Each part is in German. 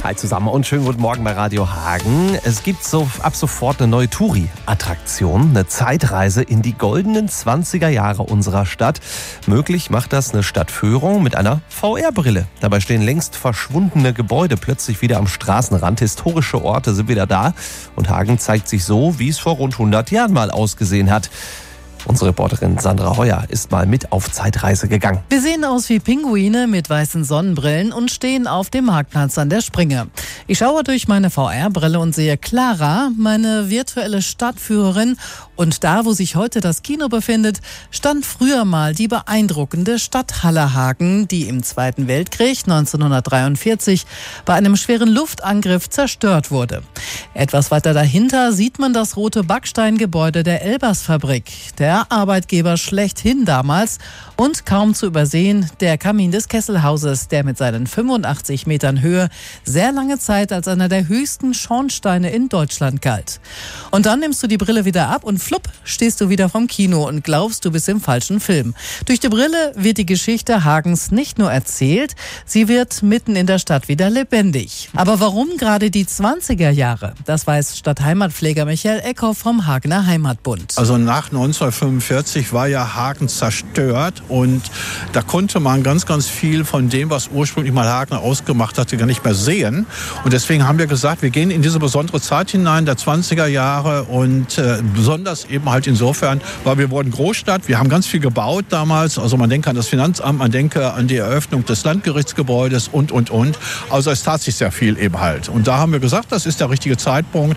Hi zusammen und schönen guten Morgen bei Radio Hagen. Es gibt ab sofort eine neue Touri-Attraktion, eine Zeitreise in die goldenen 20er Jahre unserer Stadt. Möglich macht das eine Stadtführung mit einer VR-Brille. Dabei stehen längst verschwundene Gebäude plötzlich wieder am Straßenrand. Historische Orte sind wieder da und Hagen zeigt sich so, wie es vor rund 100 Jahren mal ausgesehen hat. Unsere Reporterin Sandra Heuer ist mal mit auf Zeitreise gegangen. Wir sehen aus wie Pinguine mit weißen Sonnenbrillen und stehen auf dem Marktplatz an der Springe. Ich schaue durch meine VR-Brille und sehe Clara, meine virtuelle Stadtführerin. Und da, wo sich heute das Kino befindet, stand früher mal die beeindruckende Stadthalle Hagen, die im Zweiten Weltkrieg 1943 bei einem schweren Luftangriff zerstört wurde. Etwas weiter dahinter sieht man das rote Backsteingebäude der Elbers-Fabrik, der Arbeitgeber schlechthin damals, und kaum zu übersehen der Kamin des Kesselhauses, der mit seinen 85 Metern Höhe sehr lange Zeit als einer der höchsten Schornsteine in Deutschland galt. Und dann nimmst du die Brille wieder ab und flupp, stehst du wieder vom Kino und glaubst, du bist im falschen Film. Durch die Brille wird die Geschichte Hagens nicht nur erzählt, sie wird mitten in der Stadt wieder lebendig. Aber warum gerade die 20er Jahre? Das weiß Stadtheimatpfleger Michael Eckhoff vom Hagener Heimatbund. Also nach 1945 war ja Hagen zerstört und da konnte man ganz, ganz viel von dem, was ursprünglich mal Hagen ausgemacht hatte, gar nicht mehr sehen. Und deswegen haben wir gesagt, wir gehen in diese besondere Zeit hinein, der 20er Jahre, und besonders eben halt insofern, weil wir wurden Großstadt, wir haben ganz viel gebaut damals, also man denke an das Finanzamt, man denke an die Eröffnung des Landgerichtsgebäudes und. Also es tat sich sehr viel eben halt. Und da haben wir gesagt, das ist der richtige Zeitpunkt,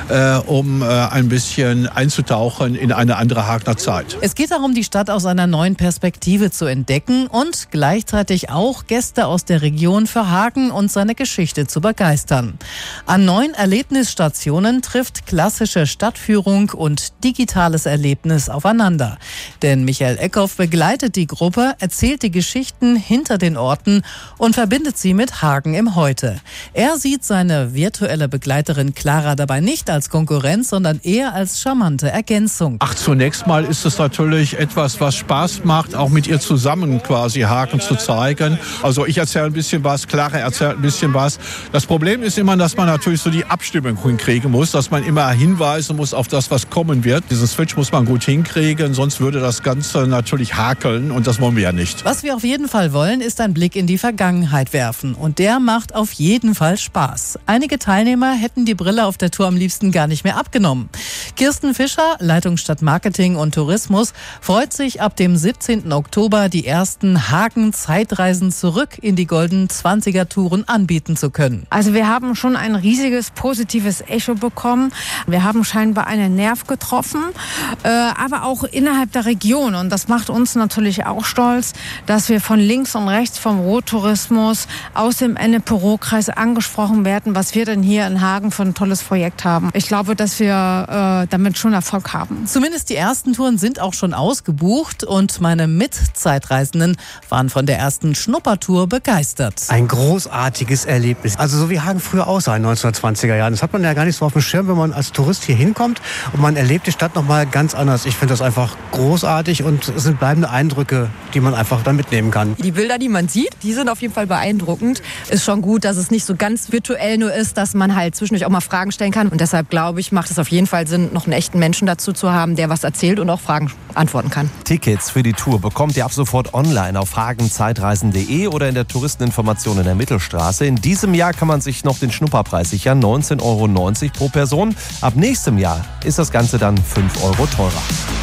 um ein bisschen einzutauchen in eine andere Hagener Zeit. Es geht darum, die Stadt aus einer neuen Perspektive zu entdecken und gleichzeitig auch Gäste aus der Region für Hagen und seine Geschichte zu begeistern. An 9 Erlebnisstationen trifft klassische Stadtführung und digitales Erlebnis aufeinander. Denn Michael Eckhoff begleitet die Gruppe, erzählt die Geschichten hinter den Orten und verbindet sie mit Hagen im Heute. Er sieht seine virtuelle Begleiterin Clara dabei nicht als Konkurrenz, sondern eher als charmante Ergänzung. Zunächst mal ist es natürlich etwas, was Spaß macht, auch mit ihr zusammen quasi Hagen zu zeigen. Also ich erzähle ein bisschen was, Clara erzählt ein bisschen was. Das Problem ist immer, dass man natürlich so die Abstimmung hinkriegen muss, dass man immer hinweisen muss auf das, was kommen wird. Diesen Switch muss man gut hinkriegen, sonst würde das Ganze natürlich hakeln und das wollen wir ja nicht. Was wir auf jeden Fall wollen, ist ein Blick in die Vergangenheit werfen und der macht auf jeden Fall Spaß. Einige Teilnehmer hätten die Brille auf der Tour am liebsten gar nicht mehr abgenommen. Kirsten Fischer, Leitung Stadtmarketing und Tourismus, freut sich, ab dem 17. Oktober die ersten Hagen-Zeitreisen zurück in die goldenen 20er-Touren anbieten zu können. Also wir haben schon ein riesiges positives Echo bekommen. Wir haben scheinbar einen Nerv getroffen, aber auch innerhalb der Region. Und das macht uns natürlich auch stolz, dass wir von links und rechts vom Ruhrtourismus aus dem Ennepe-Ruhr-Kreis angesprochen werden, was wir denn hier in Hagen für ein tolles Projekt haben. Ich glaube, dass wir damit schon Erfolg haben. Zumindest die ersten Touren sind auch schon ausgebucht und meine Mitzeitreisenden waren von der ersten Schnuppertour begeistert. Ein großartiges Erlebnis. Also so wie Hagen früher aussah in den 1920er Jahren. Das hat man ja gar nicht so auf dem Schirm, wenn man als Tourist hier hinkommt und man erlebt die Stadt nochmal ganz anders. Ich finde das einfach großartig und es sind bleibende Eindrücke, die man einfach dann mitnehmen kann. Die Bilder, die man sieht, die sind auf jeden Fall beeindruckend. Ist schon gut, dass es nicht so ganz virtuell nur ist, dass man halt zwischendurch auch mal Fragen stellen kann. Und deshalb glaube ich, macht es auf jeden Fall Sinn, noch einen echten Menschen dazu zu haben, der was erzählt und auch Fragen antworten kann. Tickets für die Tour bekommt ihr ab sofort online auf hagenzeitreisen.de oder in der Touristeninformation in der Mittelstraße. In diesem Jahr kann man sich noch den Schnupperpreis sichern, 19,90 € pro Person. Ab nächstem Jahr ist das Ganze dann 5 € teurer.